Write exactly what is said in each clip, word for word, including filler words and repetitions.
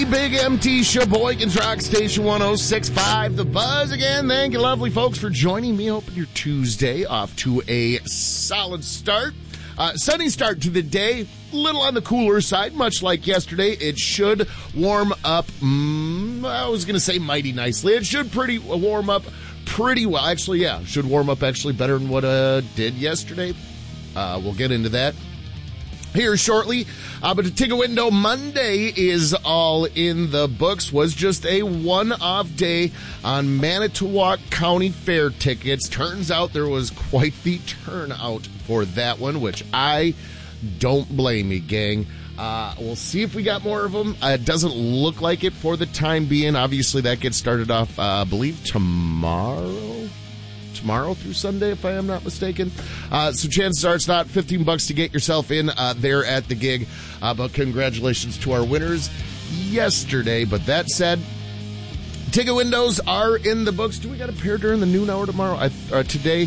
Big M T Sheboygan's Rock Station one oh six point five, The Buzz again. Thank you, lovely folks, for joining me. Hoping your Tuesday off to a solid start. Uh, sunny start to the day. Little on the cooler side, much like yesterday. It should warm up, mm, I was going to say mighty nicely. It should pretty warm up pretty well. Actually, yeah, should warm up actually better than what uh did yesterday. Uh, we'll get into that here shortly. Uh, but the Ticket Window Monday is all in the books. Was just a one-off day on Manitowoc County Fair tickets. Turns out there was quite the turnout for that one, which I don't blame you, gang. Uh, we'll see if we got more of them. Uh, it doesn't look like it for the time being. Obviously, that gets started off, uh, I believe, tomorrow. Tomorrow through Sunday, if I am not mistaken. Uh, so chances are it's not fifteen bucks to get yourself in uh, there at the gig. Uh, but congratulations to our winners yesterday. But that said, ticket windows are in the books. Do we got a pair during the noon hour tomorrow? I, uh, today?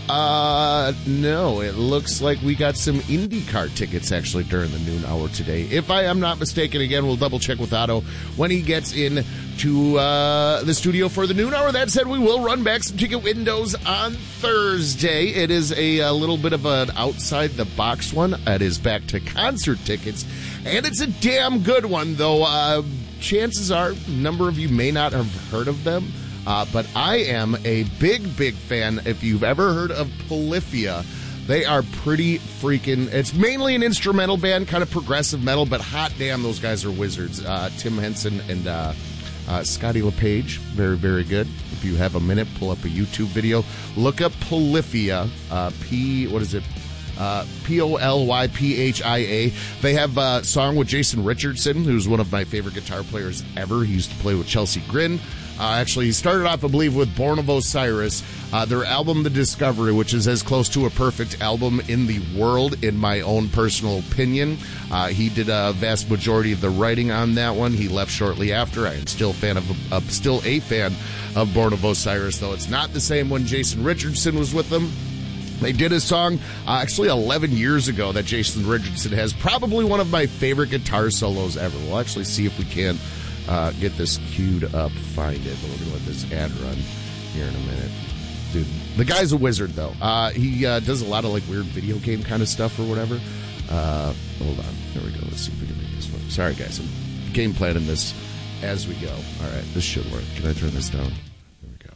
Uh, no, it looks like we got some IndyCar tickets actually during the noon hour today. If I am not mistaken, again, we'll double check with Otto when he gets in to uh, the studio for the noon hour. That said, we will run back some ticket windows on Thursday. It is a, a little bit of an outside the box one. It is back to concert tickets, and it's a damn good one, though. Uh, chances are, a number of you may not have heard of them. Uh, but I am a big, big fan. If you've ever heard of Polyphia, they are pretty freaking... It's mainly an instrumental band, kind of progressive metal, but hot damn, those guys are wizards. Uh, Tim Henson and uh, uh, Scotty LePage, very, very good. If you have a minute, pull up a YouTube video. Look up Polyphia, uh, P... What is it? Uh, P O L Y P H I A. They have a song with Jason Richardson, who's one of my favorite guitar players ever. He used to play with Chelsea Grin. Uh, actually, he started off, I believe, with Born of Osiris. Uh, their album, The Discovery, which is as close to a perfect album in the world, in my own personal opinion. Uh, he did a vast majority of the writing on that one. He left shortly after. I am still fan of, uh, still a fan of Born of Osiris, though it's not the same when Jason Richardson was with them. They did a song uh, actually eleven years ago that Jason Richardson has. Probably one of my favorite guitar solos ever. We'll actually see if we can uh, get this queued up, find it. But we're going to let this ad run here in a minute. Dude, the guy's a wizard, though. Uh, he uh, does a lot of like weird video game kind of stuff or whatever. Uh, hold on. There we go. Let's see if we can make this work. Sorry, guys. I'm game planning this as we go. All right. This should work. Can I turn this down? There we go.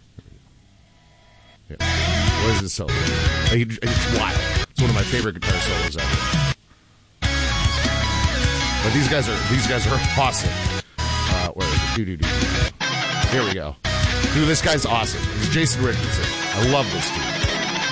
There we go. Yeah. What is this solo? It's wild. It's one of my favorite guitar solos ever. But these guys are these guys are awesome. Uh, where is it? Do do do. Here we go. Dude, this guy's awesome. It's Jason Richardson. I love this dude.